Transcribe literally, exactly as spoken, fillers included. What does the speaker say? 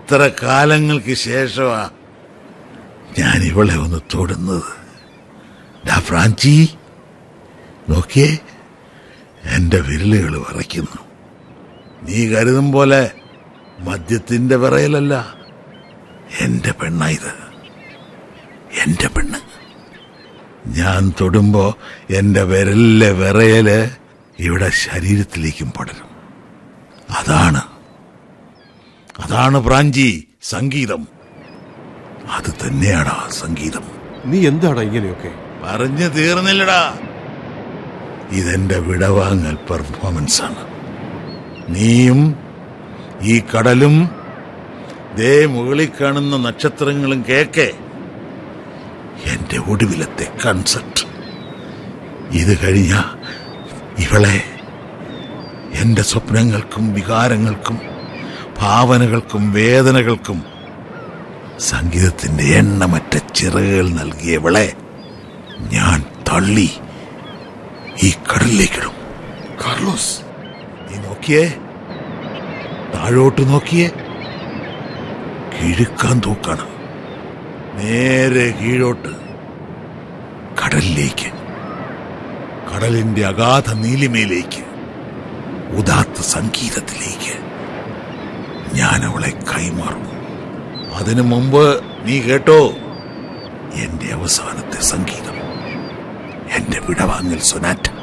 എത്ര കാലങ്ങൾക്ക് ശേഷമാ ഞാൻ ഇവളെ ഒന്ന് തൊടുന്നത്. ഡാ ഫ്രാൻസി, നോക്കിയേ, എന്റെ വിരലുകൾ വിറയ്ക്കുന്നു. നീ കരുതും പോലെ മദ്യത്തിന്റെ വിറയലല്ല, എന്റെ പെണ്ണായത്, എന്റെ പെണ്ണ്. ഞാൻ തൊടുമ്പോ എന്റെ വിരലിലെ വിറയല് ഇവിടെ ശരീരത്തിലേക്കും പടരും. അതാണ് അതാണ് ഫ്രാൻസി സംഗീതം. അത് തന്നെയാടാ സംഗീതം. നീ എന്താടാ ഇങ്ങനെയൊക്കെ? പറഞ്ഞു തീർന്നില്ലടാ. ഇതെന്റെ വിടവാങ്ങൽ പെർഫോമൻസ് ആണ്. നീയും ഈ കടലും ദേ മുകളിൽ കാണുന്ന നക്ഷത്രങ്ങളും കേക്കെ എന്റെ ഒടുവിലത്തെ കൺസെപ്റ്റ്. ഇത് കഴിഞ്ഞ ഇവളെ എന്റെ സ്വപ്നങ്ങൾക്കും വികാരങ്ങൾക്കും ഭാവനകൾക്കും വേദനകൾക്കും സംഗീതത്തിന്റെ എണ്ണമറ്റ ചിറകുകൾ നൽകിയവളെ ഞാൻ തള്ളി ഈ കടലിലേക്കിടും. കാർലോസ്, നീ നോക്കിയേ, താഴോട്ട് നോക്കിയേ, കിഴുക്കാൻ തൂക്കാണ്. നേരെ കീഴോട്ട് കടലിലേക്ക്, കടലിന്റെ അഗാധ നീലിമയിലേക്ക്, ഉദാത്ത സംഗീതത്തിലേക്ക് ഞാൻ അവളെ കൈമാറും. അതിനു മുമ്പ് നീ കേട്ടോ എന്റെ അവസാനത്തെ സംഗീതം, എന്റെ വിടവാങ്ങൽ സൊനാറ്റ.